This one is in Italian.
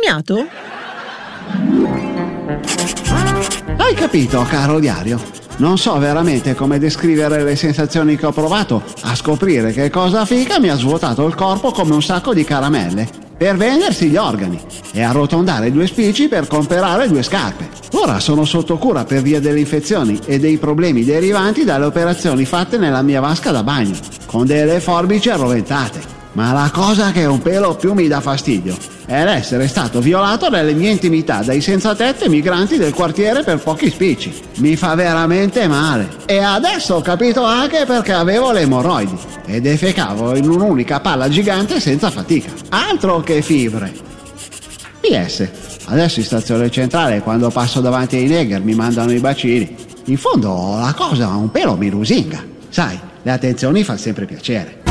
sognato? Hai capito, caro diario? Non so veramente come descrivere le sensazioni che ho provato a scoprire che cosa figa mi ha svuotato il corpo come un sacco di caramelle per vendersi gli organi e arrotondare 2 spicci per comprare 2 scarpe. Ora sono sotto cura per via delle infezioni e dei problemi derivanti dalle operazioni fatte nella mia vasca da bagno, con delle forbici arroventate. Ma la cosa che un pelo più mi dà fastidio è l'essere stato violato nelle mie intimità dai senzatetto migranti del quartiere per pochi spicci. Mi fa veramente male. E adesso ho capito anche perché avevo le emorroidi e defecavo in un'unica palla gigante senza fatica. Altro che fibre. PS, adesso in stazione centrale quando passo davanti ai Neger mi mandano i bacini. In fondo la cosa un pelo mi lusinga. Sai, le attenzioni fa sempre piacere.